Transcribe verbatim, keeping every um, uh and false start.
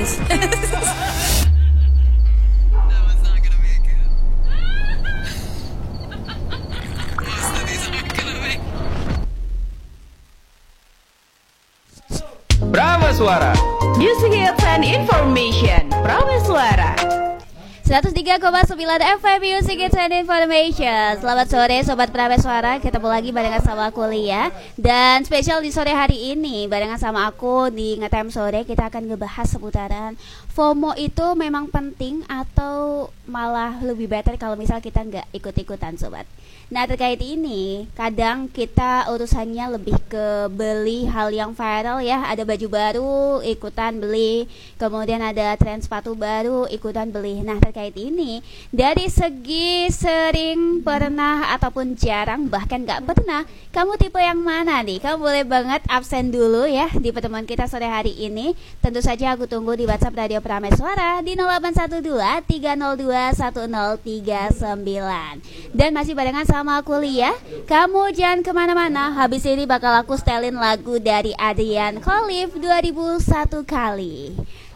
Yes. Prameswara. Music hits and information. Prameswara. seratus tiga koma sembilan F M Music Hits and Information. Selamat sore Sobat Prameswara. Ketemu lagi barengan sama aku Lia. Dan spesial di sore hari ini barengan sama aku di Ngetem Sore, kita akan ngebahas seputaran FOMO itu memang penting atau malah lebih better kalau misal kita nggak ikut-ikutan Sobat. Nah terkait ini, kadang kita urusannya lebih ke beli hal yang viral ya. Ada baju baru, ikutan beli. Kemudian ada tren sepatu baru, ikutan beli. Nah terkait ini, dari segi sering, pernah, ataupun jarang, bahkan gak pernah, kamu tipe yang mana nih? Kamu boleh banget absen dulu ya di pertemuan kita sore hari ini. Tentu saja aku tunggu di WhatsApp Radio Prameswara di nol delapan satu dua tiga nol dua satu nol tiga sembilan. Dan masih barengan sama sama aku Lia. Kamu jangan kemana-mana. Habis ini bakal aku setelin lagu dari Adrian Khalif dua ribu satu kali.